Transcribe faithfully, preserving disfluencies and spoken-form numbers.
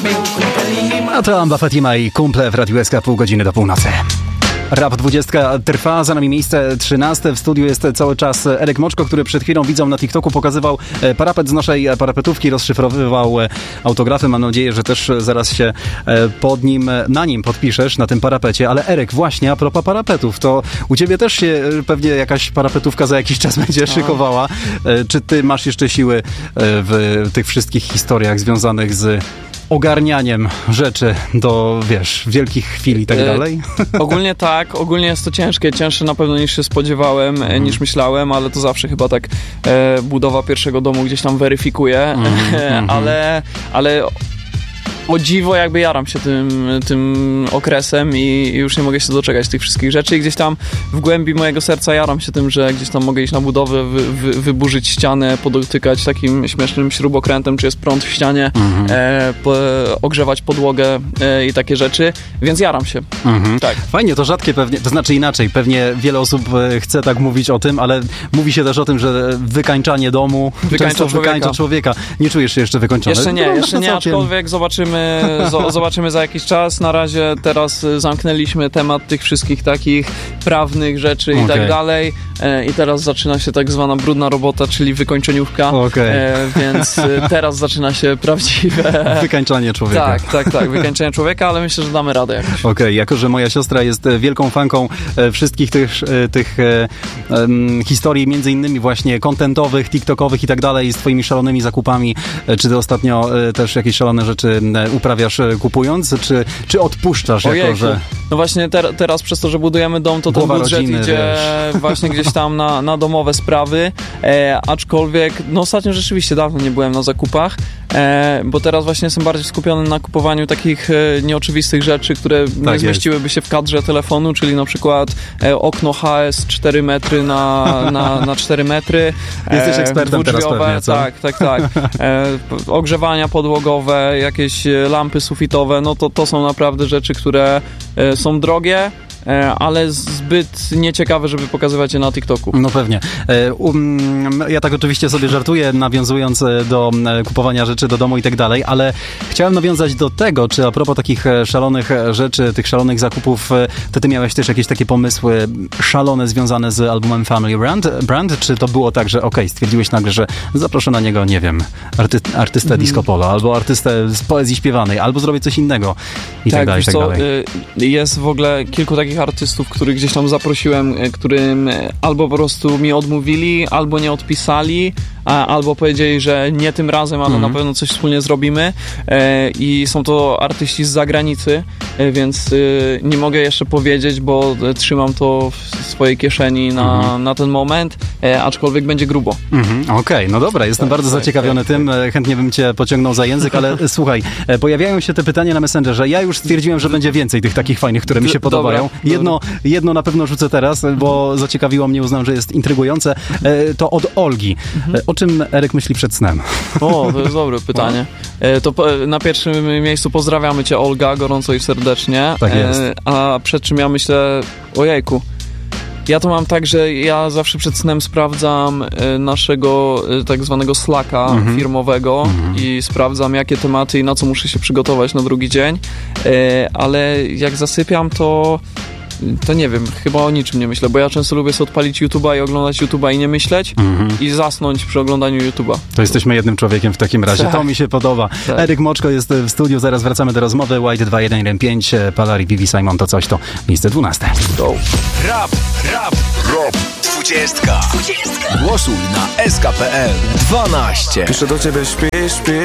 A to Amba Fatima i kumple w Radiu S K, pół godziny do północy. Rap dwudziestka trwa, za nami miejsce trzynaste. W studiu jest cały czas Erek Moczko, który przed chwilą widzom na TikToku pokazywał parapet z naszej parapetówki, rozszyfrowywał autografy. Mam nadzieję, że też zaraz się pod nim, na nim podpiszesz, na tym parapecie. Ale Erek, właśnie a propos parapetów, to u ciebie też się pewnie jakaś parapetówka za jakiś czas będzie szykowała. Czy ty masz jeszcze siły w tych wszystkich historiach związanych z ogarnianiem rzeczy do, wiesz, wielkich chwil i tak dalej? E, ogólnie tak, ogólnie jest to ciężkie, cięższe na pewno niż się spodziewałem, mm. niż myślałem, ale to zawsze chyba tak e, budowa pierwszego domu gdzieś tam weryfikuje, mm, mm, ale, ale o dziwo jakby jaram się tym, tym okresem i już nie mogę się doczekać tych wszystkich rzeczy i gdzieś tam w głębi mojego serca jaram się tym, że gdzieś tam mogę iść na budowę, wy, wy, wyburzyć ścianę, podotykać takim śmiesznym śrubokrętem, czy jest prąd w ścianie, mhm. e, po, ogrzewać podłogę e, i takie rzeczy, więc jaram się. Mhm. Tak. Fajnie, to rzadkie pewnie, to znaczy inaczej, pewnie wiele osób chce tak mówić o tym, ale mówi się też o tym, że wykańczanie domu wykańcza często człowieka. wykańcza człowieka. Nie czujesz się jeszcze wykończony? Jeszcze nie, no, jeszcze nie, całkiem... aczkolwiek zobaczymy Zobaczymy za jakiś czas. Na razie teraz zamknęliśmy temat tych wszystkich takich prawnych rzeczy i okay. tak dalej. I teraz zaczyna się tak zwana brudna robota, czyli wykończeniówka. Okay. E, więc teraz zaczyna się prawdziwe... wykańczanie człowieka. Tak, tak, tak. Wykańczanie człowieka, ale myślę, że damy radę jakoś. Okej, okay. Jako że moja siostra jest wielką fanką wszystkich tych, tych um, historii, między innymi właśnie kontentowych, tiktokowych i tak dalej, z twoimi szalonymi zakupami, czy ty ostatnio też jakieś szalone rzeczy uprawiasz kupując, czy, czy odpuszczasz? Ojejku. Jako, że... No właśnie ter, teraz przez to, że budujemy dom, to ten Głowa budżet rodziny, idzie wiesz. właśnie gdzieś tam na, na domowe sprawy, e, aczkolwiek no ostatnio rzeczywiście dawno nie byłem na zakupach, e, bo teraz właśnie jestem bardziej skupiony na kupowaniu takich e, nieoczywistych rzeczy, które tak nie zmieściłyby się w kadrze telefonu, czyli na przykład e, okno H S cztery metry na, na, na cztery metry. E, Jesteś ekspertem teraz pewnie, co? Tak, tak, tak. E, ogrzewania podłogowe, jakieś lampy sufitowe, no to, to są naprawdę rzeczy, które e, są drogie, ale zbyt nieciekawe, żeby pokazywać je na TikToku. No pewnie. Um, ja tak oczywiście sobie żartuję, nawiązując do kupowania rzeczy do domu i tak dalej, ale chciałem nawiązać do tego, czy a propos takich szalonych rzeczy, tych szalonych zakupów, to ty miałeś też jakieś takie pomysły szalone związane z albumem Family Brand, Brand czy to było tak, że okej, okay, stwierdziłeś nagle, że zaproszę na niego, nie wiem, arty- artystę mm. disco polo, albo artystę z poezji śpiewanej, albo zrobię coś innego i tak, tak dalej, i tak co, dalej. Jest w ogóle kilku takich artystów, których gdzieś tam zaprosiłem, którym albo po prostu mi odmówili, albo nie odpisali, albo powiedzieli, że nie tym razem, ale mm. na pewno coś wspólnie zrobimy. I są to artyści z zagranicy, więc nie mogę jeszcze powiedzieć, bo trzymam to w swojej kieszeni na, mm. na ten moment, aczkolwiek będzie grubo. Mm-hmm. Okej, okay, no dobra, jestem tak, bardzo tak, zaciekawiony tak, tym, tak. Chętnie bym cię pociągnął za język, ale słuchaj, pojawiają się te pytania na Messengerze. Ja już stwierdziłem, że będzie więcej tych takich fajnych, które mi się podobają. Dobra, jedno, dobra. jedno na pewno rzucę teraz, bo zaciekawiło mnie, uznałem, że jest intrygujące. To od Olgi. Mhm. O czym Erek myśli przed snem? O, to jest dobre pytanie. To na pierwszym miejscu pozdrawiamy cię, Olga, gorąco i serdecznie. Tak jest. A przed czym ja myślę, ojejku, ja to mam tak, że ja zawsze przed snem sprawdzam naszego tak zwanego Slacka mm-hmm. firmowego mm-hmm. i sprawdzam, jakie tematy i na co muszę się przygotować na drugi dzień, ale jak zasypiam, to to nie wiem, chyba o niczym nie myślę, bo ja często lubię sobie odpalić YouTube'a i oglądać YouTube'a i nie myśleć mm-hmm. i zasnąć przy oglądaniu YouTube'a. To jesteśmy jednym człowiekiem w takim razie. Tak. To mi się podoba. Tak. Eryk Moczko jest w studiu, zaraz wracamy do rozmowy. White dwa jeden jeden pięć, Palari, Vivi, Simon, to coś, to miejsce dwunaste. Go. Rap, rap, rap, dwudziestka. Dwudziestka. Głosuj na S K P L dwanaście. Piszę do ciebie, śpi, śpi.